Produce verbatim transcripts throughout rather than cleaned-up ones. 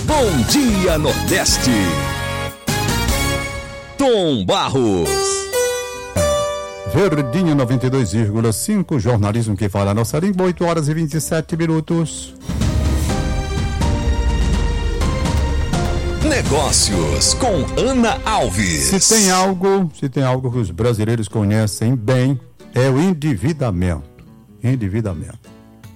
Bom Dia Nordeste. Tom Barros. Verdinha noventa e dois vírgula cinco, jornalismo que fala a nossa língua, oito horas e vinte e sete minutos. Negócios com Ana Alves. Se tem algo, se tem algo que os brasileiros conhecem bem, é o endividamento. Endividamento.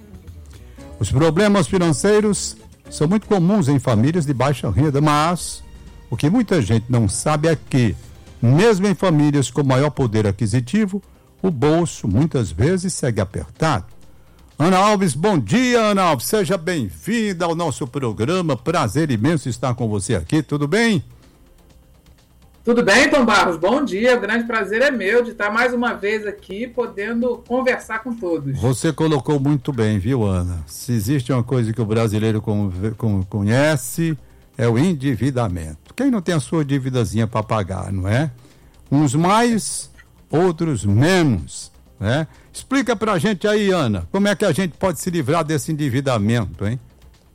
Os problemas financeiros são muito comuns em famílias de baixa renda, mas o que muita gente não sabe é que, mesmo em famílias com maior poder aquisitivo, o bolso muitas vezes segue apertado. Ana Alves, bom dia, Ana Alves. Seja bem-vinda ao nosso programa. Prazer imenso estar com você aqui. Tudo bem? Tudo bem, Tom Barros? Bom dia. O grande prazer é meu de estar mais uma vez aqui, podendo conversar com todos. Você colocou muito bem, viu, Ana? Se existe uma coisa que o brasileiro conhece, é o endividamento. Quem não tem a sua dívidazinha para pagar, não é? Uns mais, outros menos, né? Explica pra gente aí, Ana, como é que a gente pode se livrar desse endividamento, hein?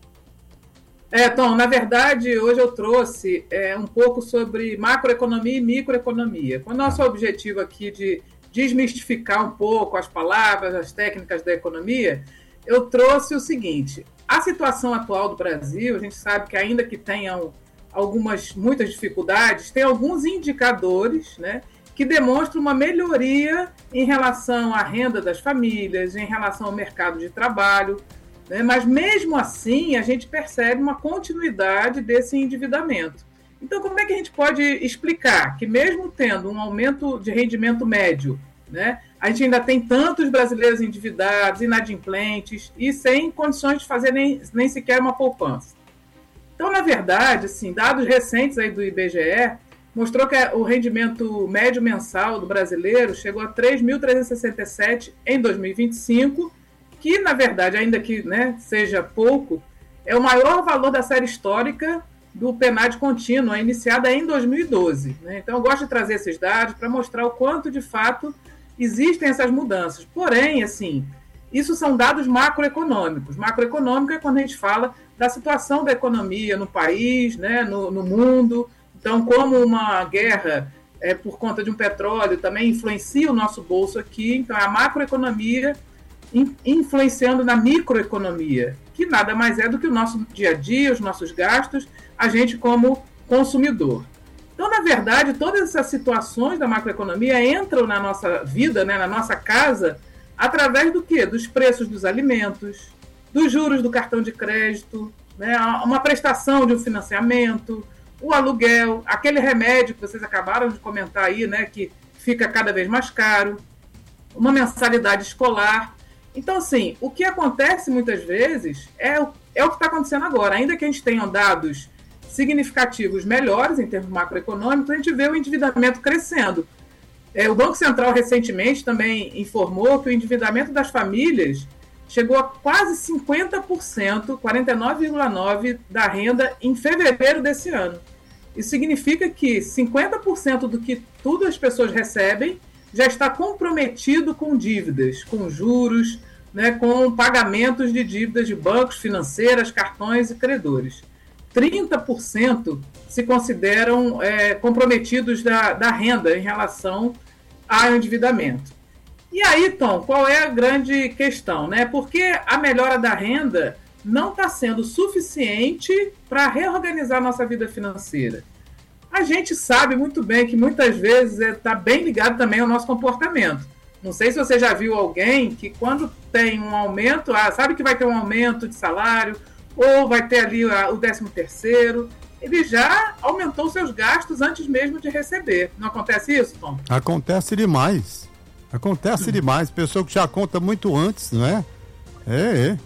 É, Tom, na verdade, hoje eu trouxe é, um pouco sobre macroeconomia e microeconomia. Com o nosso objetivo aqui de desmistificar um pouco as palavras, as técnicas da economia, eu trouxe o seguinte: a situação atual do Brasil, a gente sabe que ainda que tenham algumas, muitas dificuldades, tem alguns indicadores, né, que demonstram uma melhoria em relação à renda das famílias, em relação ao mercado de trabalho, né, mas mesmo assim a gente percebe uma continuidade desse endividamento. Então, como é que a gente pode explicar que mesmo tendo um aumento de rendimento médio, né, a gente ainda tem tantos brasileiros endividados, inadimplentes e sem condições de fazer nem, nem sequer uma poupança? Então, na verdade, assim, dados recentes aí do I B G E mostrou que o rendimento médio mensal do brasileiro chegou a três mil trezentos e sessenta e sete em dois mil e vinte e cinco, que, na verdade, ainda que, né, seja pouco, é o maior valor da série histórica do PNAD contínuo, iniciada em dois mil e doze. Né? Então, eu gosto de trazer esses dados para mostrar o quanto, de fato, existem essas mudanças. Porém, assim, isso são dados macroeconômicos. Macroeconômico é quando a gente fala da situação da economia no país, né, no, no mundo. Então, como uma guerra é, por conta de um petróleo também influencia o nosso bolso aqui, então é a macroeconomia in, influenciando na microeconomia, que nada mais é do que o nosso dia a dia, os nossos gastos, a gente como consumidor. Então, na verdade, todas essas situações da macroeconomia entram na nossa vida, né, na nossa casa, através do quê? Dos preços dos alimentos, dos juros do cartão de crédito, né, uma prestação de um financiamento, o aluguel, aquele remédio que vocês acabaram de comentar aí, né, que fica cada vez mais caro, uma mensalidade escolar. Então, assim, o que acontece muitas vezes é o, é o que está acontecendo agora. Ainda que a gente tenha dados significativos melhores em termos macroeconômicos, a gente vê o endividamento crescendo. É, o Banco Central recentemente também informou que o endividamento das famílias chegou a quase cinquenta por cento, quarenta e nove vírgula nove por cento da renda em fevereiro desse ano. Isso significa que cinquenta por cento do que tudo as pessoas recebem já está comprometido com dívidas, com juros, né, com pagamentos de dívidas de bancos, financeiras, cartões e credores. trinta por cento se consideram é, comprometidos da, da renda em relação ao endividamento. E aí, Tom, qual é a grande questão, né? Porque a melhora da renda não está sendo suficiente para reorganizar a nossa vida financeira. A gente sabe muito bem que muitas vezes está bem ligado também ao nosso comportamento. Não sei se você já viu alguém que quando tem um aumento, ah, sabe que vai ter um aumento de salário, ou vai ter ali o décimo terceiro, ele já aumentou seus gastos antes mesmo de receber. Não acontece isso, Tom? Acontece demais. Acontece demais, pessoa que já conta muito antes, não é? É, é.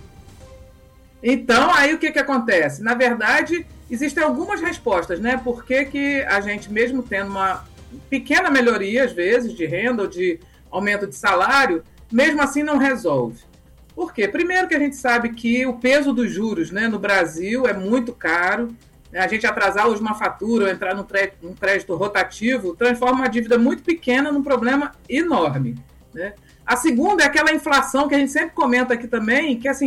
Então, aí o que que acontece? Na verdade, existem algumas respostas, né? Por que que a gente, mesmo tendo uma pequena melhoria, às vezes, de renda ou de aumento de salário, mesmo assim não resolve? Por quê? Primeiro que a gente sabe que o peso dos juros, né, no Brasil é muito caro. A gente atrasar hoje uma fatura ou entrar num crédito rotativo transforma uma dívida muito pequena num problema enorme, né? A segunda é aquela inflação que a gente sempre comenta aqui também, que é assim,